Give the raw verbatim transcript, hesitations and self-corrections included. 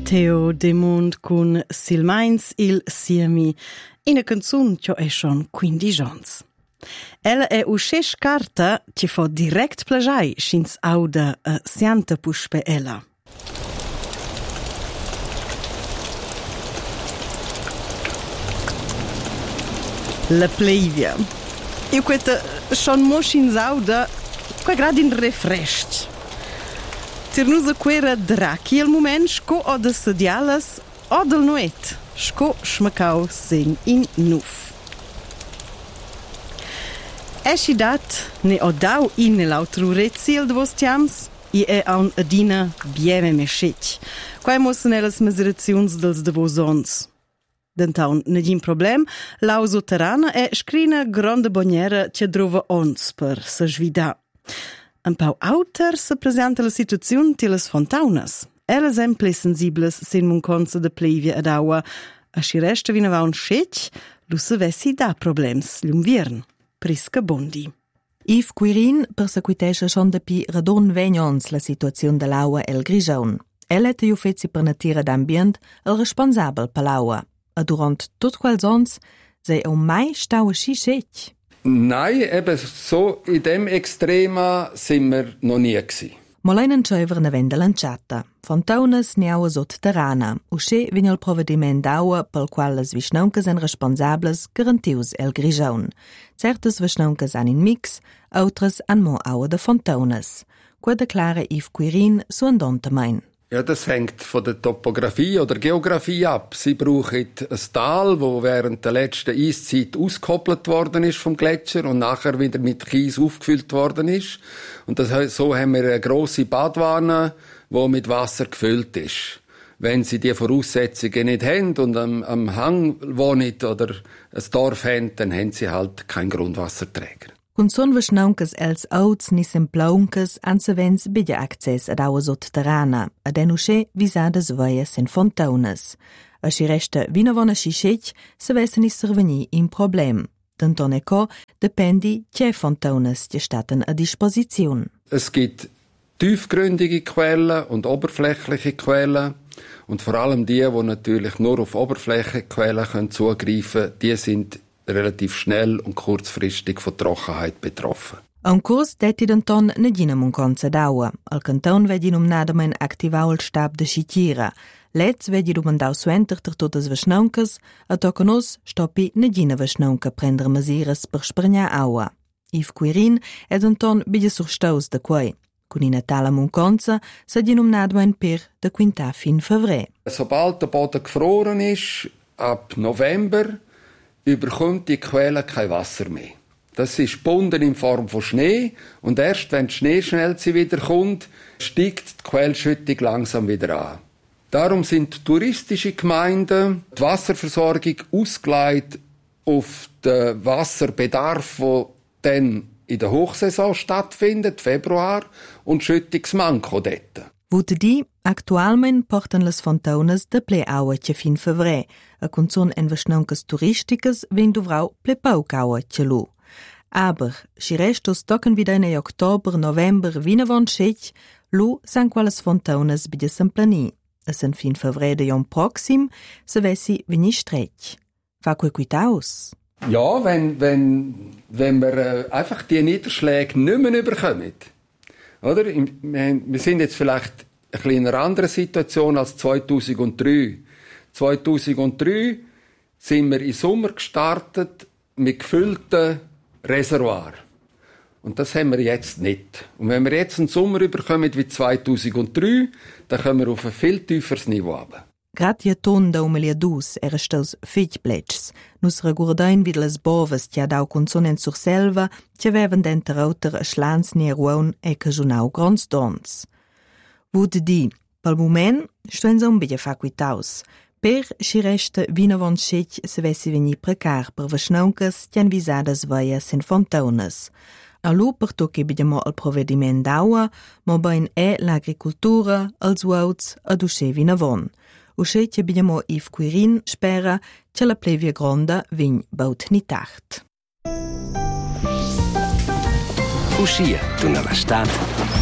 Theo Demond con Silmains il Siemi, in a canzun che è schon quindici anni. Ella è usces carta che fa direct plagiai schins auda a sianta puspe ella. La pleivia. Io quetta schon mo schins auda qua gradin refrescht. Ternusa quera drachi al moment sco o de sedialas o del noet, sco schmacau sen in nuf. Esci dat ne o dau in nell'autru rezil de vos tiams i e aun adina bieme meschetch. Quai mossen ellas miseraziuns dels de vos ons. Dentaun negin problem, l'auso terrana è scrina grande boniera che drova ons per sa svida. Un pau auter se presenta la situazione de las fontaunas. Elas em ple sensibles sin mun conza de plevia ad aua, a si resta vina va un scetch, lu se vessi da problems l'umviern. Prisca bondi. Yves Quirin persecuitesce schon depi radon vegnons la situazione dell'aua el Grigion. El ette ju fezzi per natira d'ambient el responsabel per l'aua. A durant tot quals ons sei au mai stau schi scetch. Nein, eben so in dem Extrema sind wir noch nie gewesen. Moleinen tschöver ne vende lanciata. Fontaunas ne aua sotterrana. Usche vegna il provvediment d'aua pel qual les vischnauncas en responsables garantius el Grigion. Certes vischnauncas an in mix, autres an mo aua de Fontaunas. Qua declara Yves Quirin su andonte mein. Ja, das hängt von der Topografie oder Geografie ab. Sie brauchen ein Tal, das während der letzten Eiszeit ausgekoppelt worden ist vom Gletscher und nachher wieder mit Kies aufgefüllt worden ist. Und das, so haben wir eine grosse Badwanne, die mit Wasser gefüllt ist. Wenn sie die Voraussetzungen nicht haben und am, am Hang wohnen oder ein Dorf haben, dann haben sie halt keinen Grundwasserträger. Cun son vischnauncas els auts ni semplauncas ansevens bidja access ad aua sotterrana, ad en usche visades veias en fontaunas. A si resta vinavona schischetch se vessen is surveni in problem. Denton eco dependi che fontaunas die statten a disposition. Es gibt tiefgründige Quellen und oberflächliche Quellen. Und vor allem die, die natürlich nur auf Oberflächenquellen zugreifen können, die sind relativ schnell und kurzfristig von Trockenheit betroffen. Un curs detti denton negina mun conza d'aua. Al canton vedi numnadamen activau il stab de Schitira. Letz vedi dumandau suenter ter totes vesnauncas, a tocanos stoppi negina vesnaunca prender masiras per spregnar aua. Yves Quirin è denton biglia surstaus de quei. Con in tala mun conza sa di numnadamen per de quinta fin fevre. Sobald der Boden gefroren ist, ab November, überkommt die Quelle kein Wasser mehr. Das ist gebunden in Form von Schnee und erst wenn die Schneeschmelze wieder kommt, steigt die Quellschüttung langsam wieder an. Darum sind touristische Gemeinden die Wasserversorgung ausgelegt auf den Wasserbedarf, der dann in der Hochsaison stattfindet, Februar, und Schüttungsmanko dort. Vute di, actualment porten les fontaunas de ple aua che fin fevre, a conzon en vesnauncas turisticas ven duvrau ple pauc aua che lu. Aber, si restos tocken wieder in Oktober, November, vinavon scetch, lu san quales fontaunas bide semplani. Es en fin fevre de jon proxim, se vessi veni stretch. Fa quei quitaus? Ja, wenn, wenn, wenn wir äh, einfach die Niederschläge nicht mehr überkommen. Oder? Wir sind jetzt vielleicht ein bisschen in einer anderen Situation als zweitausenddrei. zweitausenddrei sind wir im Sommer gestartet mit gefüllten Reservoir. Und das haben wir jetzt nicht. Und wenn wir jetzt einen Sommer überkommen wie zweitausenddrei, dann kommen wir auf ein viel tieferes Niveau runter. Grazie ton da umelia dus era staus fitch pletschs. Nus regurdain vid les boves tia dau consonen sur selva, tia veven denter auter a schlans neruon e cajunau grons dons. Vud di, pel moment, stuenza un biglia faquitaus. Per si resta vinavon scetch se vessi veni precar per vesnauncas tian visadas veias en fontaunas. A lu per tocchi biglia mo al provvediment d'aua, mo bain e l'agricultura, als uauts, ad usce vinavon. Usce che abbiamo Yves Quirin spera che la plevia gronda vegn baut ni tacht. Uscia d'una l'estat